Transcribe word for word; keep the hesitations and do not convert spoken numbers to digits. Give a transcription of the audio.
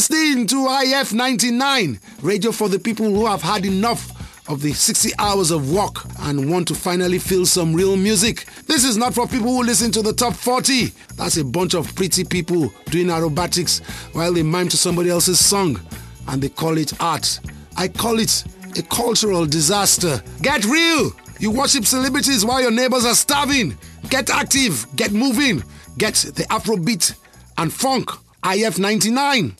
listening to I F ninety-nine, radio for the people who have had enough of the sixty hours of work and want to finally feel some real music. This is not for people who listen to the top forty. That's a bunch of pretty people doing aerobatics while they mime to somebody else's song and they call it art. I call it a cultural disaster. Get real! You worship celebrities while your neighbors are starving. Get active, get moving, get the Afrobeat and funk. I F ninety-nine.